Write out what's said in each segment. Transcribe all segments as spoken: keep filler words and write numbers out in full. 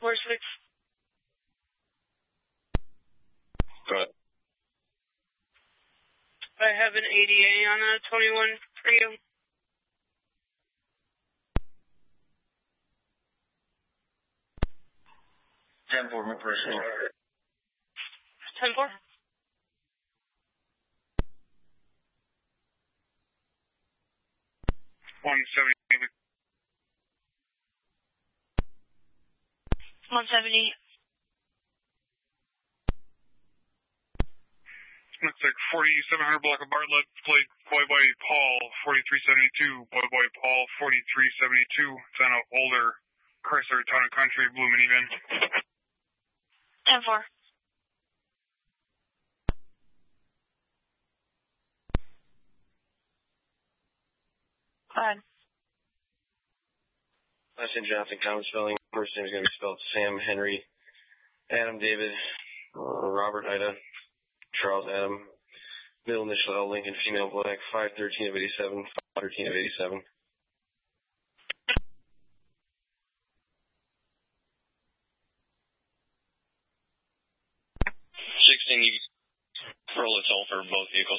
four six. Go ahead. I have an A D A on a twenty-one for you. ten four, my personal. ten four. one seventy. one seventy. Looks like forty-seven hundred block of Bartlett, played Boy Boy Paul, forty-three seventy-two, Boy Boy Paul, forty-three seventy-two. It's on an older Chrysler Town and Country blue minivan. ten four. Go ahead. Last name Jonathan, common spelling. First name is going to be spelled Sam Henry, Adam David, uh, Robert Ida, Charles Adam, middle initial L Lincoln, female black, five thirteen of eighty-seven, five thirteen of eighty-seven. sixteen, you roll its all for both vehicles.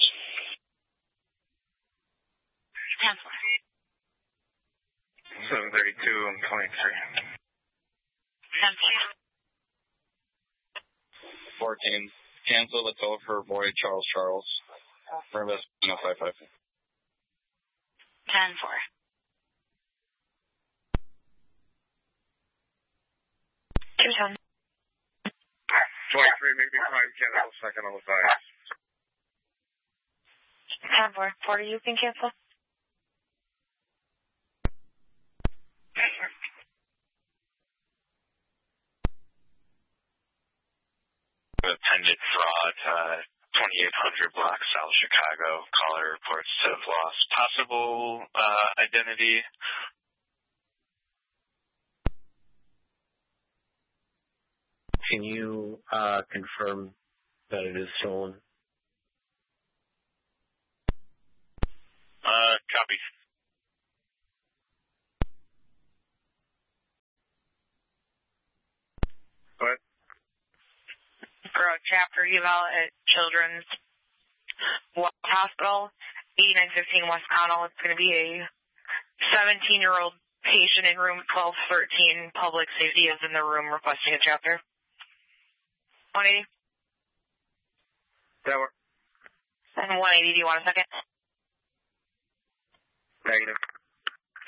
ten four. seven thirty-two and twenty-three. ten four. fourteen, cancel the toll for Boy Charles Charles. For investment of five five. ten four. two ten. twenty-three, maybe five, cancel second on the side. ten four. forty, you can cancel. Attended fraud, uh, twenty-eight hundred block South Chicago. Caller reports to have lost possible uh, identity. Can you uh, confirm that it is stolen? Uh, copy. What? For a chapter eval at Children's Hospital, eighty-nine fifteen West Connell. It's going to be a seventeen-year-old patient in room twelve thirteen. Public safety is in the room requesting a chapter. one eighty. That works. And one eighty, do you want a second? Negative.